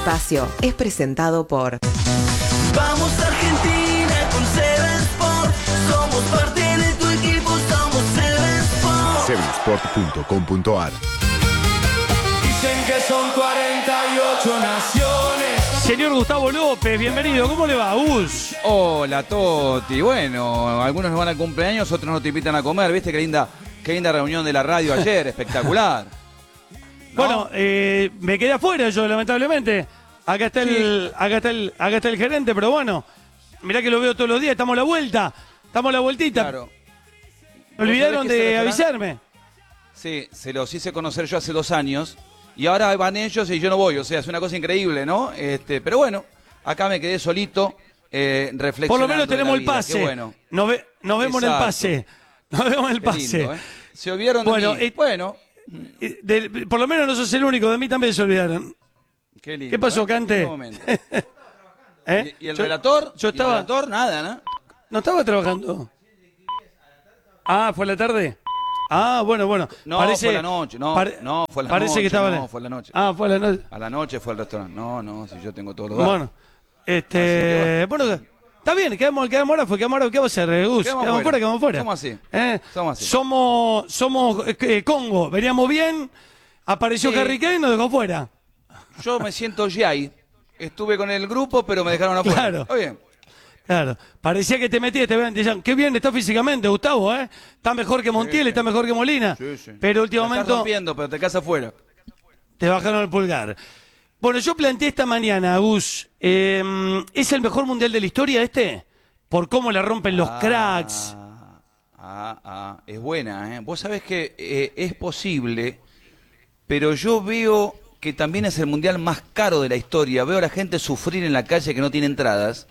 espacio es presentado por... Vamos Argentina con Seven Sport. Somos parte de tu equipo, somos Seven Sport. Sevensport.com.ar. Dicen que son 48 naciones. Señor Gustavo López, bienvenido. ¿Cómo le va, Gus? Hola, Toti. Bueno, algunos nos van al cumpleaños, otros nos te invitan a comer. ¿Viste qué linda reunión de la radio ayer? Espectacular. ¿No? Bueno, me quedé afuera yo, lamentablemente. Acá está el gerente, pero bueno, mirá que lo veo todos los días, estamos a la vuelta, estamos a la vueltita. Claro. Me olvidaron de avisarme. Sí, se los hice conocer yo hace 2 años y ahora van ellos y yo no voy, o sea, es una cosa increíble, ¿no? Pero bueno, acá me quedé solito, reflexionando. Por lo menos tenemos el vida. pase. Qué bueno. Nos vemos en el Exacto. pase. Nos vemos en el Qué pase. lindo, ¿eh? Se olvidaron de mí. Bueno, Por lo menos no sos el único, de mí también se olvidaron. qué lindo. ¿Qué pasó, Cante? ¿En qué momento? ¿Eh? ¿Y el relator? Yo ¿Y el estaba... relator? Nada, ¿no? No estaba trabajando. Ah, ¿fue a la tarde? Ah, bueno. No, fue la noche. No, fue la parece noche. Que estaba No, fue la noche. Ah, fue la noche. A la noche fue al restaurante. No, si yo tengo todos los datos. Bueno, bueno, está bien, quedamos ahora, ¿qué vamos a hacer, Gus? Quedamos fuera. Somos así. Somos así. Somos Congo, veníamos bien, apareció Sí. Harry Kane y nos dejó fuera. Yo me siento Jay. Estuve con el grupo, pero me dejaron afuera. Claro. Está bien. Claro, parecía que te metías, te decían, qué bien está físicamente, Gustavo, ¿eh? Está mejor que Montiel, está mejor que Molina. Sí. Pero La últimamente estás rompiendo, pero te casas afuera. te bajaron el pulgar. Bueno, yo planteé esta mañana, Gus, ¿es el mejor mundial de la historia este? Por cómo la rompen los cracks. Es buena, ¿eh? Vos sabés que es posible, pero yo veo que también es el mundial más caro de la historia. Veo a la gente sufrir en la calle que no tiene entradas.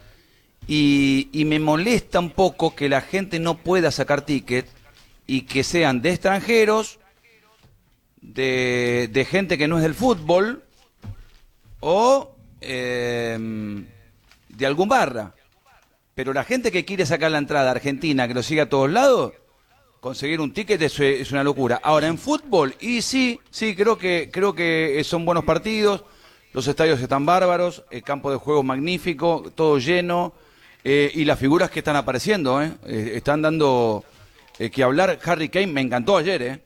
Y me molesta un poco que la gente no pueda sacar ticket y que sean de extranjeros, de gente que no es del fútbol o de algún barra. Pero la gente que quiere sacar la entrada argentina, que lo sigue a todos lados, conseguir un ticket es una locura. Ahora, en fútbol, y sí, creo que son buenos partidos, los estadios están bárbaros, el campo de juego magnífico, todo lleno. Y las figuras que están apareciendo, están dando que hablar. Harry Kane me encantó ayer,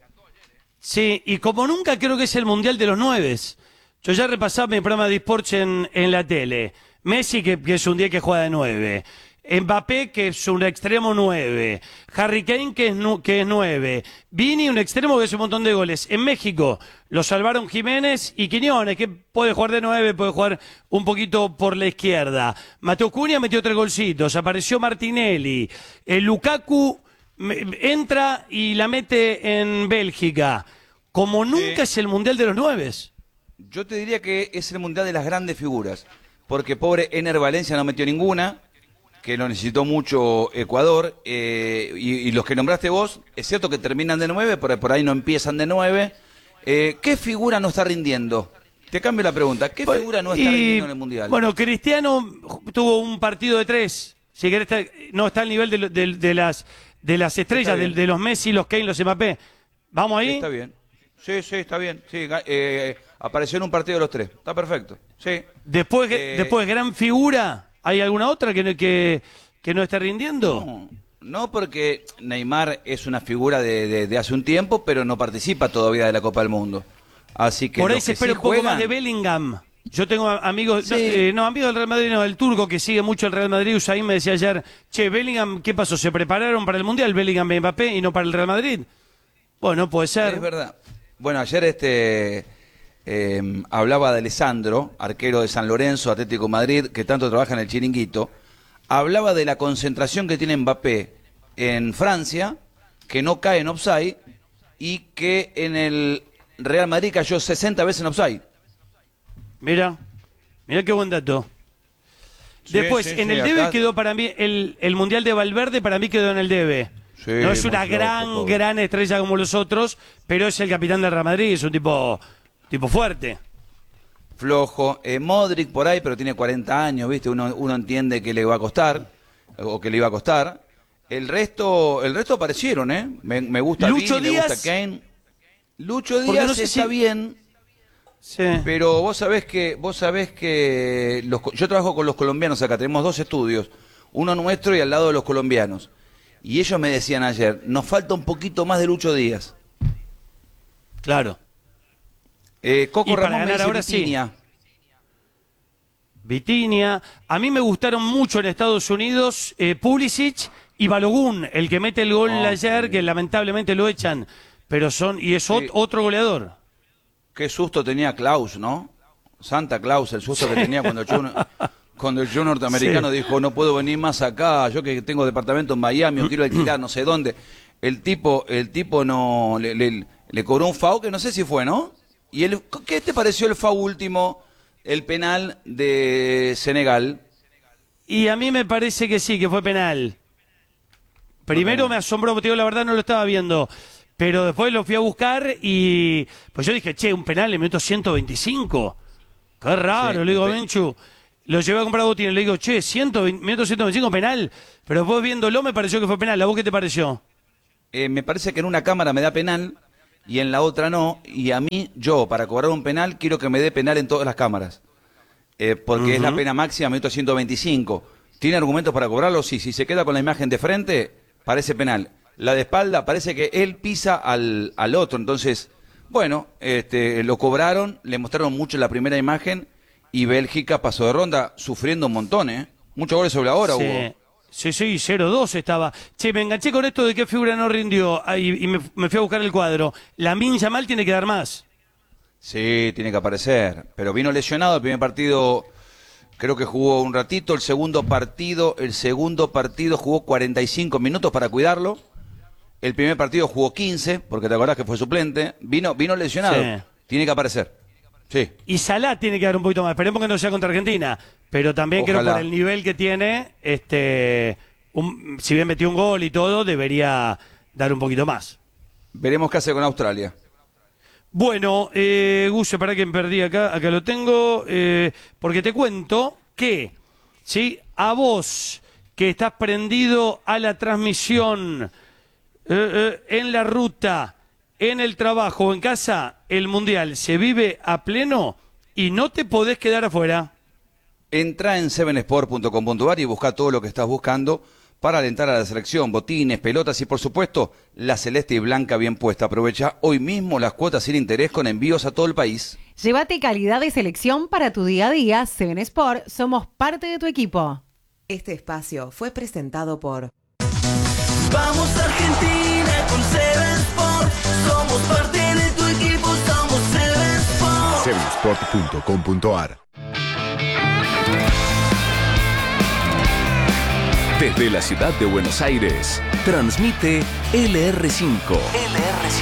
Sí, y como nunca creo que es el mundial de los 9. Yo ya repasaba mi programa de eSports en la tele. Messi, que es un día que juega de 9. Mbappé, que es un extremo 9. Harry Kane, que es 9. Vini, un extremo que hace un montón de goles. En México lo salvaron Jiménez y Quiñones, que puede jugar de 9, puede jugar un poquito por la izquierda. Mateo Cunha metió 3 golcitos. Apareció Martinelli. Lukaku entra y la mete en Bélgica. Como nunca es el mundial de los 9. Yo te diría que es el mundial de las grandes figuras, porque pobre Ener Valencia no metió ninguna, que lo necesitó mucho Ecuador, y los que nombraste vos, es cierto que terminan de 9, pero por ahí no empiezan de 9. ¿Qué figura no está rindiendo? Te cambio la pregunta, ¿qué figura no está rindiendo en el Mundial? Bueno, Cristiano tuvo un partido de 3, si querés, no está al nivel de las estrellas, de los Messi, los Kane, los Mbappé. ¿Vamos ahí? Está bien. Sí, está bien. Sí, apareció en un partido de los 3, está perfecto. Sí. Después, gran figura... ¿Hay alguna otra que no está rindiendo? No, porque Neymar es una figura de hace un tiempo, pero no participa todavía de la Copa del Mundo. Así que por ahí se espera un poco más de Bellingham. Yo tengo amigos, sí. Amigos del Real Madrid, no, el turco que sigue mucho el Real Madrid, Usain me decía ayer, Bellingham, ¿qué pasó? ¿Se prepararon para el Mundial Bellingham y Mbappé y no para el Real Madrid? Bueno, puede ser. Es verdad. Bueno, ayer hablaba de Alessandro, arquero de San Lorenzo, Atlético de Madrid, que tanto trabaja en el Chiringuito. Hablaba de la concentración que tiene Mbappé en Francia, que no cae en offside, y que en el Real Madrid cayó 60 veces en offside. Mira qué buen dato. Después, en el DB quedó para mí, el Mundial de Valverde para mí quedó en el DB. Sí, no es una gran estrella como los otros, pero es el capitán del Real Madrid, es un tipo fuerte. Flojo. Modric por ahí, pero tiene 40 años, ¿viste? Uno entiende que le va a costar, o que le iba a costar. El resto aparecieron, ¿eh? Me gusta Lucho Vini, Díaz, me gusta Kane. Lucho porque Díaz no sé está si... bien, Sí. Pero vos sabés que yo trabajo con los colombianos acá, tenemos 2 estudios, uno nuestro y al lado de los colombianos. Y ellos me decían ayer, nos falta un poquito más de Lucho Díaz. Claro. Coco Y para Ramón me ganar dice ahora sí. Vitinha. Vitinha. A mí me gustaron mucho en Estados Unidos Pulisic y Balogun, el que mete el gol ayer, que lamentablemente lo echan. Pero es Sí. otro goleador. Qué susto tenía Klaus, ¿no? Santa Claus, el susto que tenía cuando el Joe norteamericano dijo, no puedo venir más acá, yo que tengo departamento en Miami, o quiero alquilar no sé dónde. El tipo no le cobró un foul que no sé si fue, ¿no? ¿Y qué te pareció el foul último, el penal de Senegal? Y a mí me parece que sí, que fue penal. Primero me asombró, porque la verdad no lo estaba viendo. Pero después lo fui a buscar y pues yo dije, che, un penal en minuto 125. Qué raro, Sí, le digo a Benchu. Lo llevé a comprar a Botín, le digo, che, 120, minuto 125 penal. Pero después viéndolo me pareció que fue penal. ¿A vos qué te pareció? Me parece que en una cámara me da penal y en la otra no. Y a mí, para cobrar un penal, quiero que me dé penal en todas las cámaras. Porque es la pena máxima, minuto 125. ¿Tiene argumentos para cobrarlo? Sí, si se queda con la imagen de frente, parece penal. La de espalda, parece que él pisa al otro. Entonces, bueno, lo cobraron, le mostraron mucho la primera imagen y Bélgica pasó de ronda sufriendo un montón, ¿eh? Muchos goles sobre la hora hubo. Sí, 0-2 estaba. Che, me enganché con esto de qué figura no rindió y me fui a buscar el cuadro. Lamine Yamal tiene que dar más. Sí, tiene que aparecer. Pero vino lesionado el primer partido, creo que jugó un ratito. El segundo partido jugó 45 minutos para cuidarlo. El primer partido jugó 15, porque te acordás que fue suplente. Vino lesionado. Sí. Tiene que aparecer. Sí. Y Salah tiene que dar un poquito más. Esperemos que no sea contra Argentina. Pero también creo Ojalá. por el nivel que tiene, si bien metió un gol y todo, debería dar un poquito más. Veremos qué hace con Australia. Bueno, Gus, para que me perdí acá lo tengo, porque te cuento que, ¿sí? A vos que estás prendido a la transmisión en la ruta, en el trabajo o en casa, el Mundial se vive a pleno y no te podés quedar afuera. Entra en 7sport.com.ar y busca todo lo que estás buscando para alentar a la selección, botines, pelotas y por supuesto la celeste y blanca bien puesta. Aprovecha hoy mismo las cuotas sin interés con envíos a todo el país. Llévate calidad de selección para tu día a día. 7 Sport, somos parte de tu equipo. Este espacio fue presentado por Vamos Argentina con 7 Sport. Somos parte de tu equipo, somos 7 Sport. 7sport.com.ar. Desde la ciudad de Buenos Aires, transmite LR5.